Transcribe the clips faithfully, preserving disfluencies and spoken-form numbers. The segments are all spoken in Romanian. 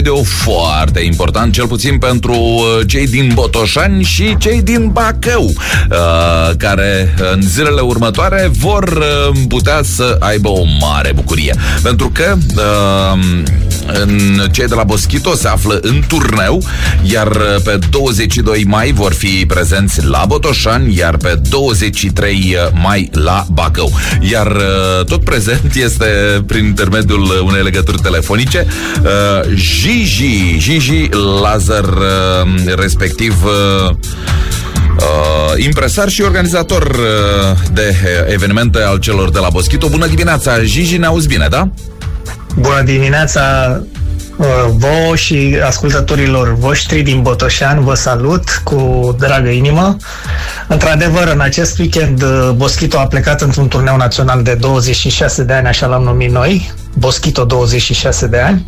video foarte important, cel puțin pentru cei din Botoșani și cei din Bacău, uh, care în zilele următoare vor putea să aibă o mare bucurie. Pentru că uh, în cei de la Boschito se află în turneu, iar pe douăzeci și doi mai vor fi prezenți la Botoșani, iar pe douăzeci și trei mai la Bacău. Iar uh, tot prezent este prin intermediul unei legături telefonice uh, Gigi, Gigi Lazar, uh, respectiv uh, uh, impresar și organizator uh, de evenimente al celor de la Boschito. Bună dimineața, Gigi, ne auzi bine, da? Bună dimineața uh, vouă și ascultătorilor voștri din Botoșani, vă salut cu dragă inimă. Într-adevăr, în acest weekend Boschito a plecat într-un turneu național de douăzeci și șase de ani, așa l-am numit noi, Boschito douăzeci și șase de ani.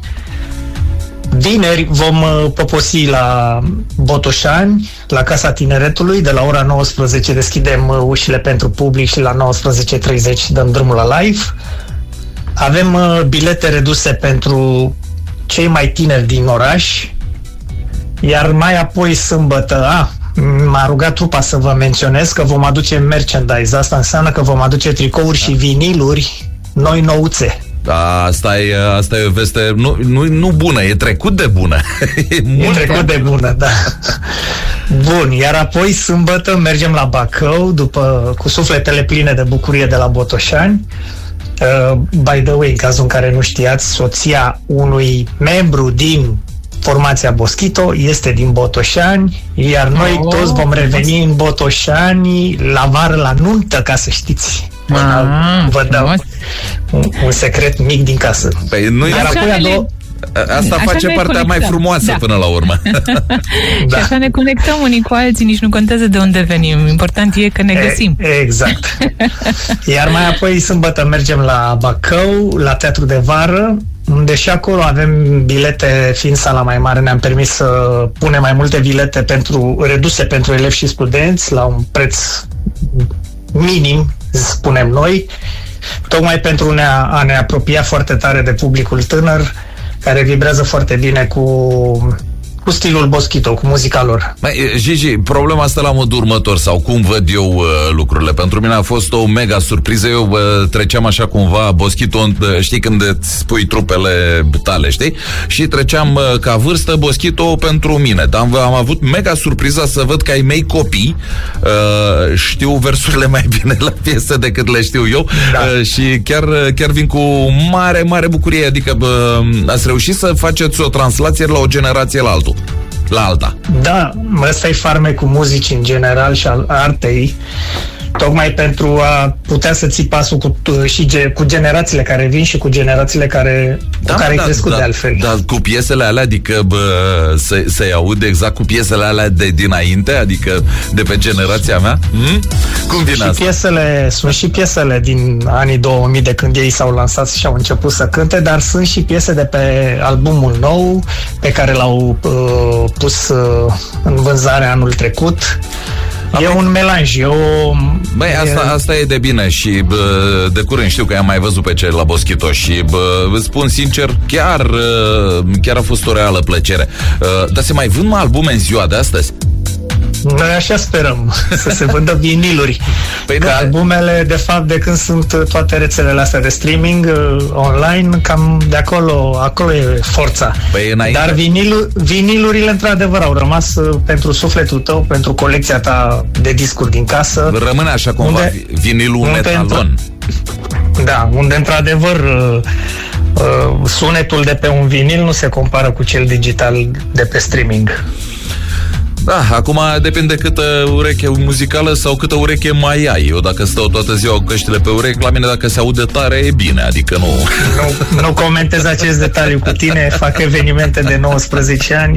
Vineri vom poposi la Botoșani, la Casa Tineretului, de la ora nouăsprezece deschidem ușile pentru public și la nouăsprezece treizeci dăm drumul la live. Avem bilete reduse pentru cei mai tineri din oraș, iar mai apoi sâmbătă, a, m-a rugat trupa să vă menționez că vom aduce merchandise. Asta înseamnă că vom aduce tricouri și viniluri noi nouțe. Da, asta e, asta e o veste nu, nu, nu bună, e trecut de bună. E, e trecut de bună, da. Bun, iar apoi sâmbătă mergem la Bacău, după, cu sufletele pline de bucurie de la Botoșani. Uh, by the way, în cazul în care nu știați, soția unui membru din formația Boschito este din Botoșani, iar noi oh, toți vom reveni în Botoșani la vară, la nuntă, ca să știți. Ah, vă dau un, un secret mic din casă. Păi nu e apoi asta așa face partea mai frumoasă, da, până la urmă. Da. Și așa ne conectăm unii cu alții, nici nu contează de unde venim. Important e că ne găsim. E, exact. Iar mai apoi sâmbătă mergem la Bacău, la Teatru de Vară, unde și acolo avem bilete, fiind sala mai mare, ne-am permis să punem mai multe bilete pentru, reduse pentru elevi și studenți, la un preț minim, spunem noi, tocmai pentru ne a, a ne apropia foarte tare de publicul tânăr, care vibrează foarte bine cu, cu stilul Boschito, cu muzica lor. Mai, Gigi, problema asta la modul următor, sau cum văd eu uh, lucrurile. Pentru mine a fost o mega surpriză. Eu uh, treceam așa cumva Boschito, uh, știi, când îți spui trupele tale, știi? Și treceam uh, ca vârstă Boschito pentru mine. Dar am, am avut mega surpriza să văd că ai mei copii uh, știu versurile mai bine la piesă decât le știu eu. Da. uh, Și chiar, chiar vin cu mare, mare bucurie. Adică uh, ați reușit să faceți o translație la o generație la altul. La alta. Da, ăsta e farmecul muzicii în general și al artei, tocmai pentru a putea să ții pasul cu, și ge, cu generațiile care vin și cu generațiile care, da, cu care da, ai crescut da, de altfel. Dar cu piesele alea, adică bă, să, să-i aud exact cu piesele alea de dinainte, adică de pe generația mea? Hmm? Cum vine și asta? Piesele, sunt și piesele din anii două mii, de când ei s-au lansat și au început să cânte, dar sunt și piese de pe albumul nou pe care l-au uh, pus uh, în vânzare anul trecut. E un melanj, e o... Băi, asta, asta e de bine și bă, de curând știu că i-am mai văzut pe cei la Boschito și bă, vă spun sincer, chiar, chiar a fost o reală plăcere. Dar se mai vând mai albume în ziua de astăzi? Noi așa sperăm, să se vândă viniluri. Păi că albumele, de fapt, de când sunt toate rețelele astea de streaming uh, online, cam de acolo, acolo e forța. Păi, dar vinil, vinilurile, într-adevăr, au rămas uh, pentru sufletul tău, pentru colecția ta de discuri din casă. Rămâne așa cumva, unde, vinilul un etalon. Da, unde, într-adevăr, uh, uh, sunetul de pe un vinil nu se compară cu cel digital de pe streaming. Da, acum depinde câtă ureche muzicală sau câtă ureche mai ai. Eu dacă stau toată ziua cu căștile pe urechi, la mine dacă se aude tare e bine, adică nu... Nu, nu comentez acest detaliu cu tine, fac evenimente de nouăsprezece ani.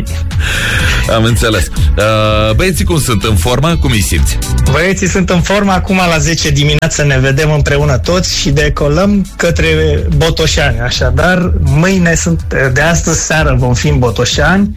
Am înțeles. Uh, băieții cum sunt? În formă? Cum îi simți? Băieții sunt în formă, acum la zece dimineață ne vedem împreună toți și decolăm către Botoșani. Așadar, mâine sunt, de astăzi seară vom fi în Botoșani,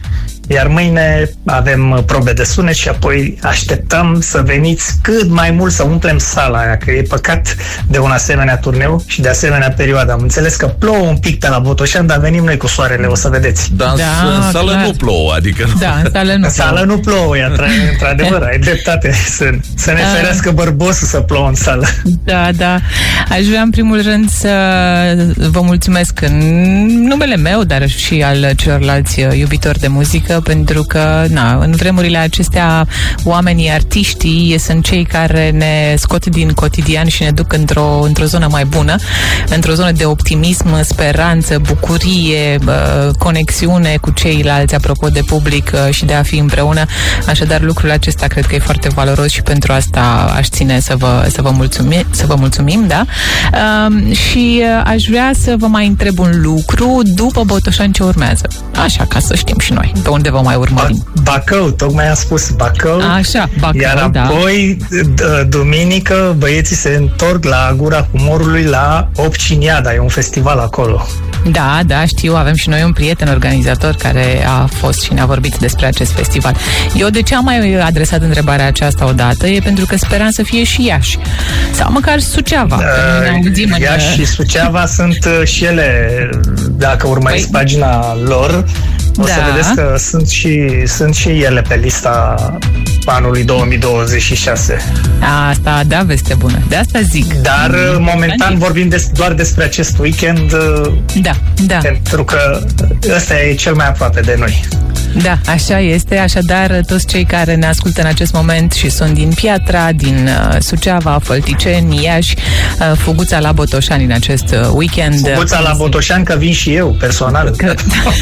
Iar mâine avem probe de sunet și apoi așteptăm să veniți cât mai mult să umplem sala aia, că e păcat de un asemenea turneu și de asemenea perioadă. Am înțeles că plouă un pic pe la Botoșani, dar venim noi cu soarele, o să vedeți. Dar da, în sală clar. Nu plouă, adică... Da, în sală nu în sală nu plouă, e într-adevăr, ai dreptate. Să, să ne ferească bărbosul să plouă în sală. Da, da. Aș vrea în primul rând să vă mulțumesc în numele meu, dar și al celorlalți iubitori de muzică, pentru că, na, în vremurile acestea, oamenii, artiștii, sunt cei care ne scot din cotidian și ne duc într-o, într-o zonă mai bună, într-o zonă de optimism, speranță, bucurie, conexiune cu ceilalți, apropo de public și de a fi împreună. Așadar, lucrul acesta cred că e foarte valoros și pentru asta aș ține să vă, să vă, mulțumim, să vă mulțumim, da? Uh, și aș vrea să vă mai întreb un lucru, după Botoșani ce urmează? Așa, ca să știm și noi pe unde vă mai urmărim. Bacău, tocmai am spus Bacău. Așa, Bacău, iar apoi, da. duminică, băieții se întorc la Gura Humorului la Obciniada, e un festival acolo. Da, da, știu, avem și noi un prieten organizator care a fost și ne-a vorbit despre acest festival. Eu de ce am mai adresat întrebarea aceasta odată e pentru că speram să fie și Iași. Sau măcar Suceava. Uh, Iași în... și Suceava sunt și ele, dacă urmăriți păi... pagina lor, o da. să vedeți că sunt și, sunt și ele pe lista anului două mii douăzeci și șase. Asta, da, veste bună. De asta zic. Dar mm, momentan vorbim des, doar despre acest weekend. Da, da. Pentru că ăsta e cel mai aproape de noi. Da, așa este. Așadar, toți cei care ne ascultă în acest moment și sunt din Piatra, din uh, Suceava, Fălticeni, Iași, uh, Fuguța la Botoșani în acest uh, weekend. Fuguța la Botoșani, că vin și eu, personal. Că...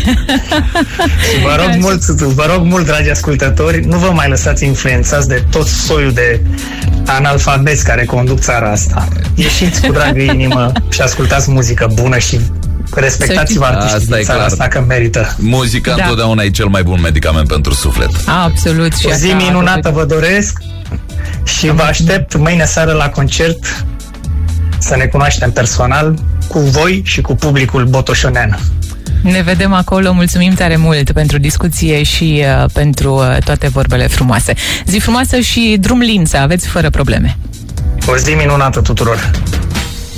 și vă rog mult, vă rog mult, dragi ascultători, nu vă mai lăsați influențați de tot soiul de analfabeți care conduc țara asta. Ieșiți cu dragă inimă și ascultați muzică bună și respectați-vă artiștii din țara asta, că merită. Muzica da. întotdeauna e cel mai bun medicament pentru suflet. Absolut. O zi minunată vă doresc și vă aștept mâine seară la concert să ne cunoaștem personal cu voi și cu publicul botoșonean. Ne vedem acolo, mulțumim tare mult pentru discuție și uh, pentru uh, toate vorbele frumoase. Zi frumoasă și drum lin să aveți fără probleme. O zi minunată tuturor!